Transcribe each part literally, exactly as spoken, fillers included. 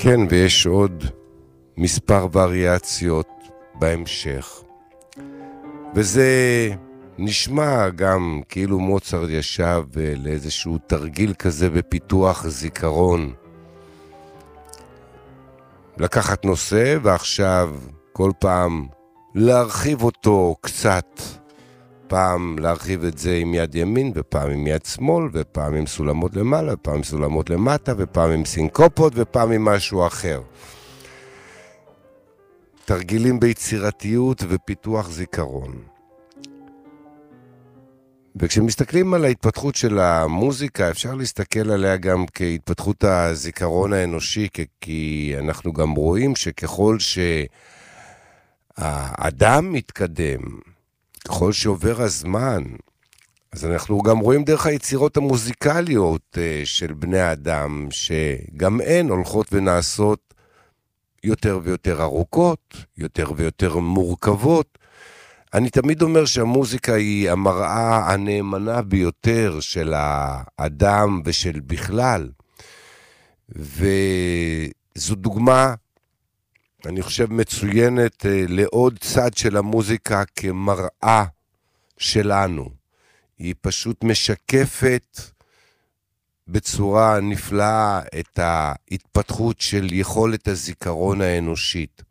כן, ויש עוד מספר וריאציות בהמשך. וזה נשמע גם כאילו מוצרט ישב לאיזשהו תרגיל כזה בפיתוח זיכרון. לקחת נושא ועכשיו כל פעם להרחיב אותו קצת. פעם להרחיב את זה עם יד ימין ופעם עם יד שמאל ופעם עם סולמות למעלה ופעם עם סולמות למטה ופעם עם סינקופות ופעם עם משהו אחר. תרגילים ביצירתיות ופיתוח זיכרון. וכשמסתכלים על ההתפתחות של המוזיקה, אפשר להסתכל עליה גם כהתפתחות הזיכרון האנושי, כי אנחנו גם רואים שככל שהאדם מתקדם, ככל שעובר הזמן, אז אנחנו גם רואים דרך היצירות המוזיקליות של בני האדם, שגם הן הולכות ונעשות יותר ויותר ארוכות, יותר ויותר מורכבות. אני תמיד אומר שהמוזיקה היא המראה הנאמנה ביותר של האדם ושל בכלל. וזו דוגמה, אני חושב, מצוינת לעוד צד של המוזיקה כמראה שלנו. היא פשוט משקפת בצורה נפלאה את ההתפתחות של יכולת הזיכרון האנושית.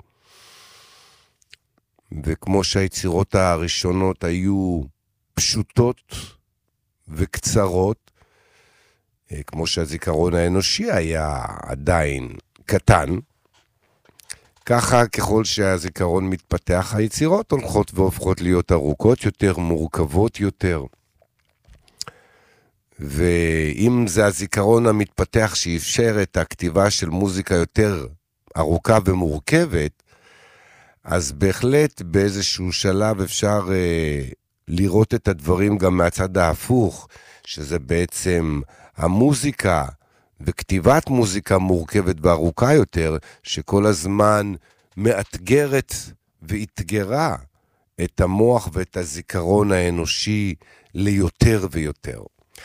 וכמו שהיצירות הראשונות היו פשוטות וקצרות, כמו שהזיכרון האנושי היה עדיין קטן, ככה ככל שהזיכרון מתפתח, היצירות הולכות והופכות להיות ארוכות יותר, מורכבות יותר. ואם זה הזיכרון המתפתח שאפשר את הכתיבה של מוזיקה יותר ארוכה ומורכבת, אז בהחלט באיזשהו שלב אפשר אה, לראות את הדברים גם מהצד ההפוך, שזה בעצם המוזיקה וכתיבת מוזיקה מורכבת וארוכה יותר, שכל הזמן מאתגרת והתגרה את המוח ואת הזיכרון האנושי ליותר ויותר.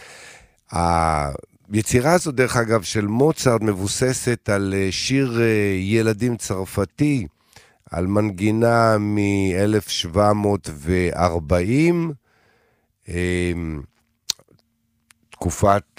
היצירה הזו, דרך אגב, של מוצרט מבוססת על שיר ילדים צרפתי, על מנגינה מ-אלף שבע מאות וארבעים, תקופת,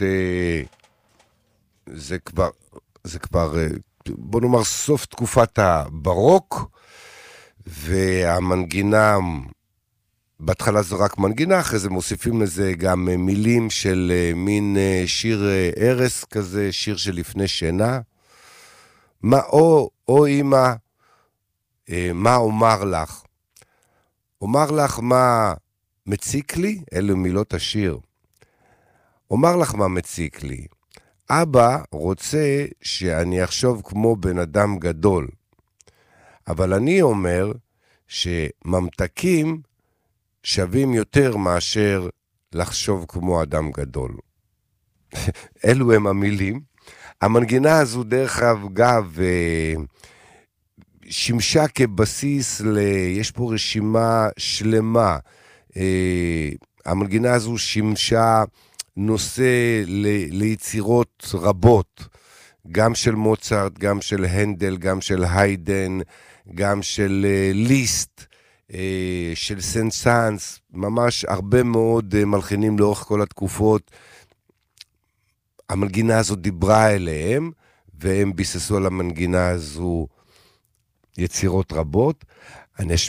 זה כבר, זה כבר, בוא נאמר, סוף תקופת הברוק, והמנגינה, בהתחלה זו רק מנגינה, אחרי זה מוסיפים לזה גם מילים של מין שיר ערס כזה, שיר של לפני שינה. מה, או, או אמא, מה אומר לך? אומר לך מה מציק לי? אלו מילות השיר. אומר לך מה מציק לי. אבא רוצה שאני אחשוב כמו בן אדם גדול. אבל אני אומר שממתקים שווים יותר מאשר לחשוב כמו אדם גדול. אלו הם המילים. המנגינה הזו דרך אגב שימשה כבסיס, ל... יש פה רשימה שלמה. המנגינה הזו שימשה נושא ל... ליצירות רבות, גם של מוצרט, גם של הנדל, גם של היידן, גם של ליסט, של סנסנס, ממש הרבה מאוד מלחינים לאורך כל התקופות. המנגינה הזו דיברה אליהם, והם ביססו על המנגינה הזו יצירות רבות. אני